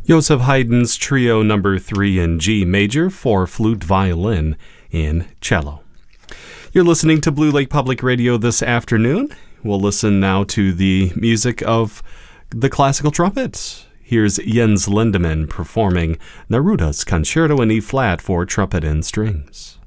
Joseph Haydn's Trio No. 3 in G major for flute, violin, and cello. You're listening to Blue Lake Public Radio this afternoon. We'll listen now to the music of the classical trumpet. Here's Jens Lindemann performing Neruda's Concerto in E-flat for trumpet and strings.